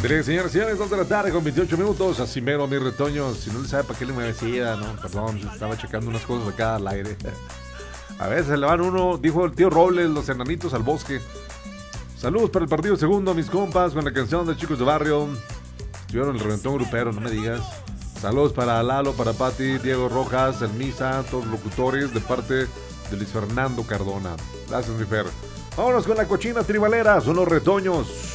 Mire, señores y señores, 2 de la tarde con 28 minutos. Así mero, mi retoño. Si no le sabe para qué le me decía, no, perdón, estaba checando unas cosas acá al aire. A veces se le van uno, dijo el tío Robles, los enanitos al bosque. Saludos para el partido segundo, mis compas, con la canción de Chicos de Barrio. Estuvieron el reventón grupero, no me digas. Saludos para Lalo, para Pati, Diego Rojas, el Misa, todos los locutores de parte de Luis Fernando Cardona. Gracias, mi Fer. Vámonos con la cochina tribalera, son los retoños.